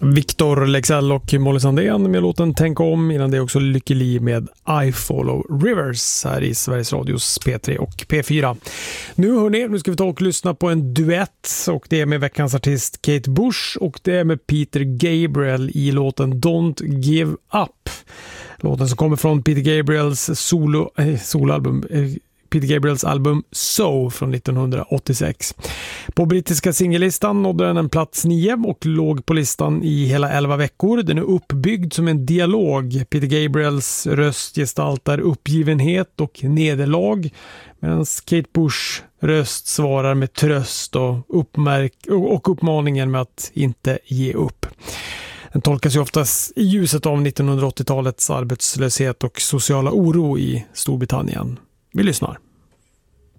Victor Leksell och Molly Sandén med låten Tänk om. Innan det också Lykke Li med I Follow Rivers här i Sveriges Radios P3 och P4. Nu ska vi ta och lyssna på en duett, och det är med veckans artist Kate Bush, och det är med Peter Gabriel i låten Don't Give Up. Låten som kommer från Peter Gabriels soloalbum Peter Gabriels album So från 1986. På brittiska singellistan nådde den en plats 9 och låg på listan i hela 11 veckor. Den är uppbyggd som en dialog. Peter Gabriels röst gestaltar uppgivenhet och nederlag, medan Kate Bush röst svarar med tröst och uppmaningen med att inte ge upp. Den tolkas ju oftast i ljuset av 1980-talets arbetslöshet och sociala oro i Storbritannien. Vi lyssnar.